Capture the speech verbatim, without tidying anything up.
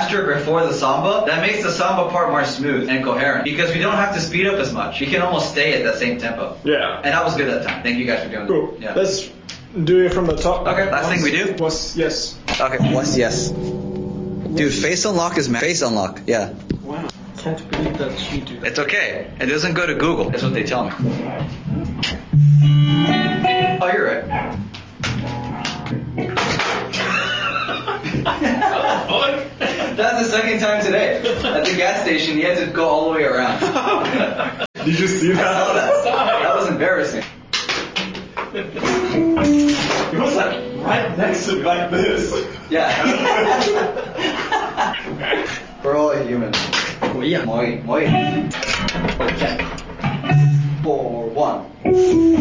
faster before the samba, that makes the samba part more smooth and coherent because we don't have to speed up as much. We can almost stay at that same tempo. Yeah. And that was good that time. Thank you guys for doing Cool. that. Yeah. Let's do it from the top. Okay, last thing we do? Was yes. Okay, what's yes? Dude, face unlock is ma- face unlock. Yeah. Wow. Can't believe that she did that. It's okay. It doesn't go to Google. That's what they tell me. Oh, you're right. That's the second time today. At the gas station, he had to go all the way around. Did you see that? Oh, that, that was embarrassing. It was like right next to me like this. Yeah. We're all human. Moi. Moi. Moi. Okay. Oh.